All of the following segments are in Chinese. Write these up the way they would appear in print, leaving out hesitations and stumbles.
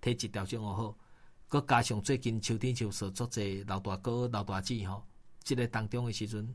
体质调整好，佮加上最近秋天就受足侪流大哥、流大姊吼，即个当中的时阵，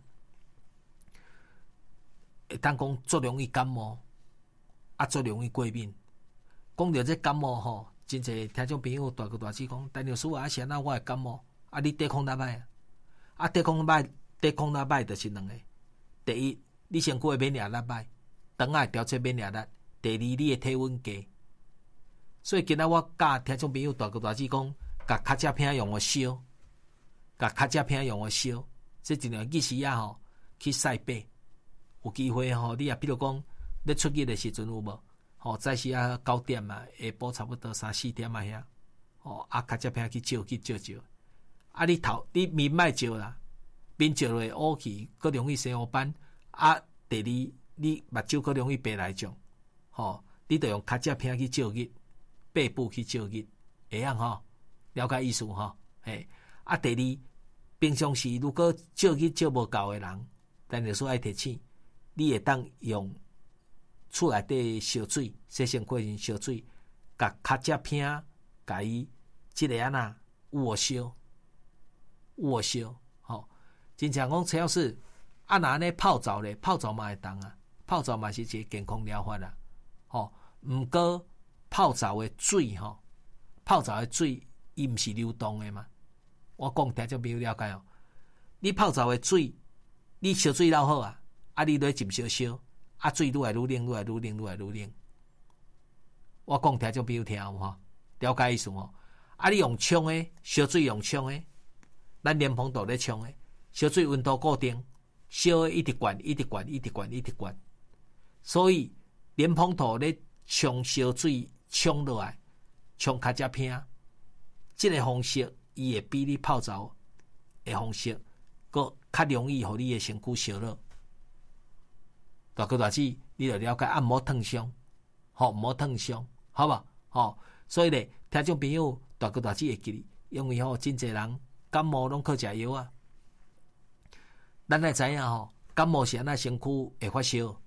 会当讲足容易感冒，足容易过敏。讲到这感冒吼，真侪听众朋友大哥大姊讲，陈老师啊，是安那我会感冒，你抵抗力歹啊，抵抗力歹就是两个。第一，你身躯的免疫力歹，肠仔调节免疫力；第二，你的体温低。所以今仔我教听众朋友大哥大姊讲，甲卡车片用个烧，甲卡车片用个烧，这尽量日时啊吼去晒背。有机会吼，你也比如讲，你出去的时阵有无？吼，早时啊9点啊，下晡差不多3、4点啊遐，吼卡车片去照。你面莫照啦，面照落乌去，佮容易生黑斑。第二，你目睭佮容易白内障，吼，你得用卡车片去照日。背部去照日，会样吼，了解意思吼，嘿。第二，平常时如果照日照无够的人，但是说爱提醒，你会当用厝内底烧水，洗身过程烧水，甲卡只片，甲伊即个安那握烧，吼。真正讲，只要是若安尼泡澡咧，泡澡嘛会当啊，泡澡嘛是一个健康疗法啦，吼。毋过泡澡的水吼，泡澡的水伊毋是流动的嘛。我讲听众朋友了解哦。你泡澡的水，你烧水捞好啊，你落浸烧，水愈来愈冷。我讲听众朋友听有吼，了解意思吼。你用冲的烧水用冲的，咱莲蓬头咧冲的，烧水温度固定，烧的一直灌。所以莲蓬头咧冲烧水。冲落来，冲卡只片，这个方式伊会比你泡澡的方式，佮较容易互你的身躯烧热。大哥大姊，你就了解毋好烫伤，毋好烫伤，好吧？所以咧，听众朋友大哥大姊会记哩，因为真侪人感冒拢靠食药啊。咱来知影感冒是安那身躯会发烧，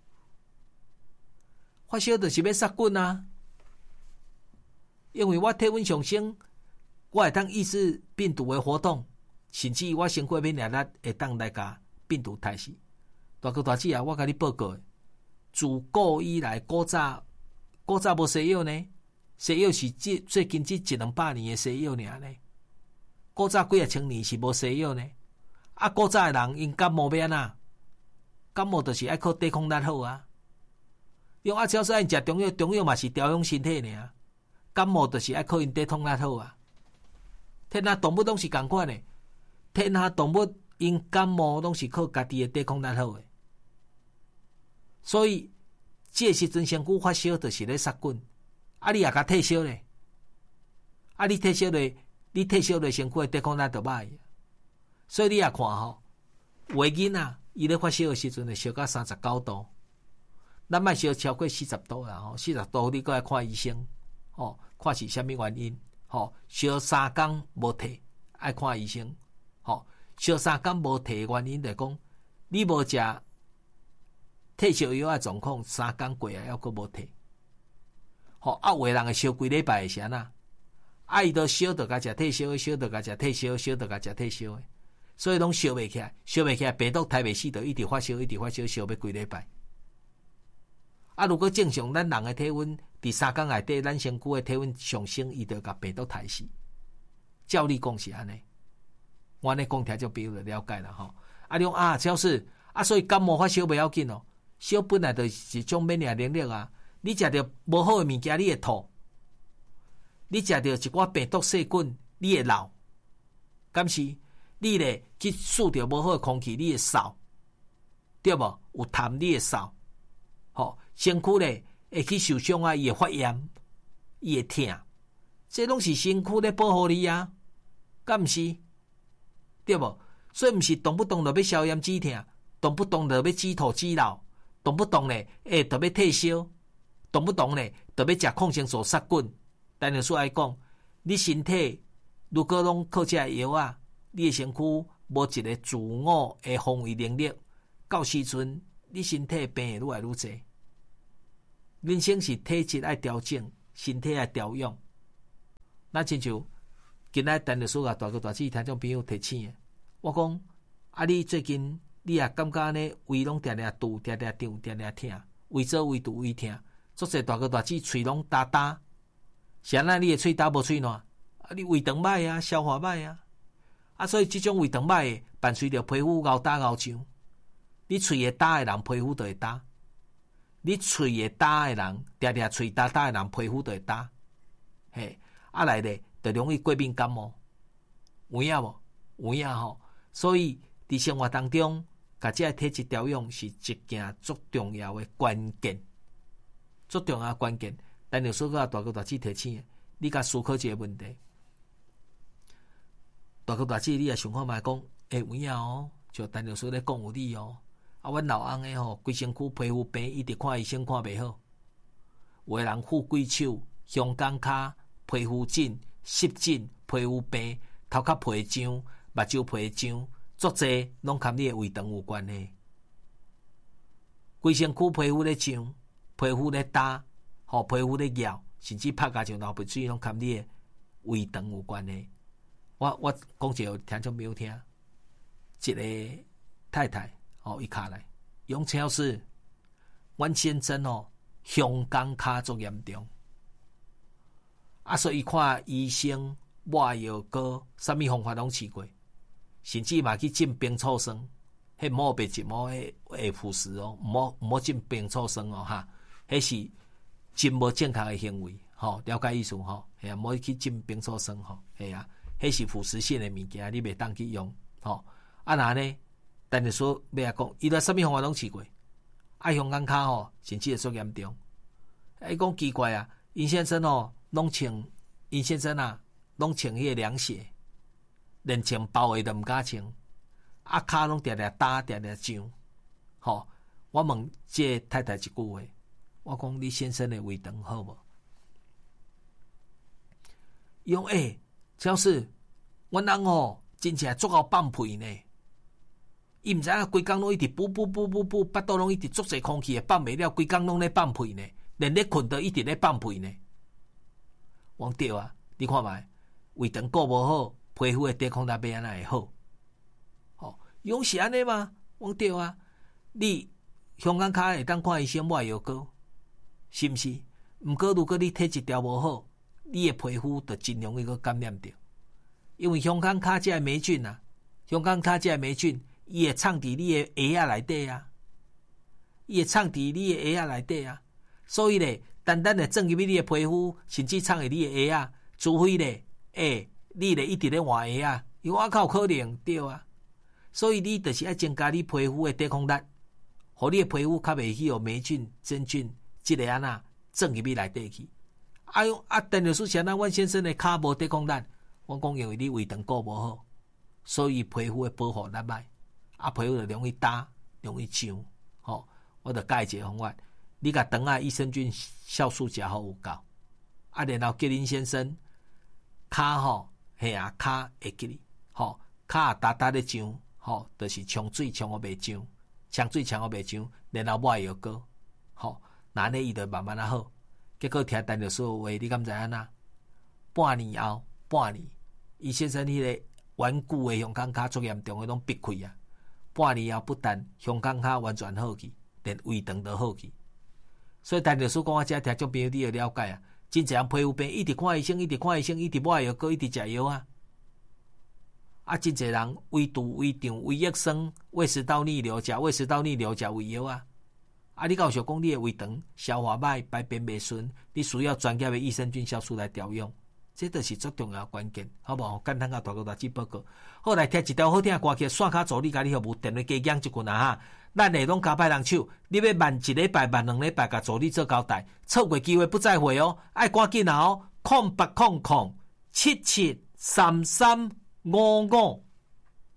发烧就是要杀菌啊。因为我体温上升，我会当抑制病毒的活动，甚至我身躯免疫力会当来甲病毒杀死。大哥大姊啊，我甲你报告，自古以来，古早无西药呢，西药是最近这100-200年的西药尔呢。古早几啊千年是无西药呢。古早的人因感冒要安怎？感冒就是爱靠抵抗力好啊。用只要是爱食中药，中药嘛是调养身体尔。感冒就是爱靠因抵抗力好啊！天下动物拢是共款的，天下动物因感冒拢是靠家己的抵抗力好的，所以这时阵身躯发烧就是咧杀菌，你也甲退烧咧，你退烧咧，身躯的抵抗力就歹，所以你也看吼，有的囡仔伊咧发烧的时阵会烧到39度，咱莫烧超过40度啦，40度你搁来看医生。看是啥物原因？烧3天无退，爱看医生。烧3天无退的原因就是讲，你无食退烧药的状况，3天过啊，还阁无退。有的人会烧几礼拜是安那？伊都烧着甲食退烧的，烧着甲食退烧的，所以拢烧袂起来，病毒杀袂死，就一直发烧，烧要几礼拜。如果正常，咱人的体温伫3天内底，咱身躯的体温上升，伊就甲病毒杀死。照理讲是安尼，我安尼讲听就比较了解啦吼。只要是所以感冒发烧袂要紧哦，烧本来就是一种免疫能力啊。你食着无好的物件，你会吐；你食着一寡病毒细菌，你会老。敢是？你咧去吸着无好的空气，你会扫，对无？有痰你会扫。身躯咧会去受伤啊，伊会发炎，伊会痛，这拢是身躯咧保护你啊，敢毋是？对无？所以毋是动不动就要消炎止痛，动不动就要止吐止老，动不动咧就要退烧，动不动咧就要食抗生素杀菌。但是说来讲，你身体如果拢靠这药啊，你的身躯无一个自我的防御能力，到时阵你身体病会愈来愈济。人生是体质爱调整，身体爱调养。 那亲像今仔陈律师啊，大哥大姐听众朋友提醒的，我讲啊，你最近你也感觉呢，胃拢定定堵，定定胀，定定疼，胃做胃堵胃疼，足侪大哥大姐喙拢焦焦，是安那你的喙焦无喙暖，啊，你胃肠歹啊，消化歹啊，啊，所以即种胃肠歹的，伴随着皮肤熬焦熬胀，你喙会焦的人，皮肤就会焦。你喙会焦的人，定定喙焦焦的人，皮肤就会焦。嘿，啊来咧，就容易过敏感冒，有影无？有影吼。所以伫生活当中，甲这体质调养是一件足重要的关键，足重要的关键。但有说个大哥大姐提醒，你甲思考一个问题。大哥大姐，你也想看卖讲，有影哦，就但有说咧讲有理哦。啊，阮老翁诶吼，规身躯皮肤病，一直看医生看袂好。有诶人富贵手、香港脚、皮肤疹、湿疹、皮肤病、头壳皮痒、目睭皮痒，足侪拢甲你诶胃肠有关系。规身躯皮肤咧痒，皮肤咧焦，吼皮肤咧痒，甚至拍甲像流鼻水，拢甲你诶胃肠有关系。我讲一个听众朋友听，一个太太。伊卡来，用超市，阮先生香港脚足严重，啊，所以看医生、抹药膏，啥物方法拢试过，甚至嘛去浸冰醋酸，迄莫白一莫会腐蚀哦，毋好浸冰醋酸哦哈，迄是真无正确的行为，了解意思吼，系啊，莫去浸冰醋酸吼，系啊，迄是腐蚀性的物件，你袂当去用，啊那呢？但是说，要讲，伊咧啥物方法拢试过，啊，香港脚甚至会足严重。伊讲奇怪啊，尹先生拢穿，尹先生啊，拢穿迄个凉鞋，连穿包鞋都毋敢穿，啊，脚拢定定焦，定定痒。我问这太太一句话，我讲你先生的胃肠好无？伊讲超市，阮翁真正足够放屁呢。伊毋知影规工拢一直补，巴肚拢一直足侪空气，放袂了，规工拢咧放屁呢，连咧困都一直咧放屁呢。我对啊，你看觅，胃肠顾无好，皮肤的抵抗力要安那会好？用是安尼吗？我对啊，你香港脚会当看医生抹药膏，是毋是？毋过如果你体质调无好，你的皮肤就真容易去感染着，因为香港脚这霉菌啊，香港脚这霉菌。伊会藏伫你的鞋仔内底啊，伊会藏伫你的鞋仔内底啊，所以咧，单单的钻入去你的皮肤，甚至藏伫你的鞋仔，除非咧，你咧一直咧换鞋仔，因为我较有可能对啊，所以你就是要增加你皮肤的抵抗力，互你的皮肤较袂去有霉菌、真菌，即个安那钻入去内底去。但就是像咱阮先生的骹无抵抗力，我讲因为你胃肠顾无好，所以皮肤的保护力歹。啊，皮肤就容易焦，容易痒，我就教一个方法，你甲肠仔益生菌酵素食好有够，啊，然后叫恁先生骹嘿啊，骹会记哩，骹也焦咧痒，就是冲水冲互袂痒，冲水冲互袂痒，然后抹药膏，那安尼伊就慢慢啊好。结果听陈律师话，你敢知影哪？半年后，伊先生迄个顽固的香港脚足严重的拢闭开啊。半年后不但香港脚完全好去，连胃肠都好去。所以陈律师讲我遮听众朋友你要了解啊，真侪人皮肤病一直看医生，一直抹药膏，一直食药啊。啊，真侪人胃堵、胃胀、胃液酸、胃食道逆流，食胃食道逆流，食胃药啊。啊，你敢有想讲你的胃肠消化歹、排便袂顺，你需要专业的益生菌酵素来调养。这就是最重要的关键，好不好？简单甲大哥大姐报告。好，来听一条好听的歌曲，线卡助你甲你服务电话加养一群啊哈。咱下拢加派人手，你要慢一礼拜、慢2礼拜，甲助理做交代。错过机会不再会哦，爱赶紧啊哦！0800773355。